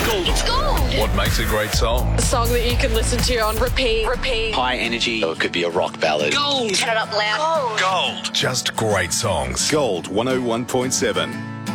gold. It's gold. What makes a great song? A song that you can listen to on repeat. High energy. Or it could be a rock ballad. Gold. Turn it up loud. Gold. Just great songs. Gold 101.7.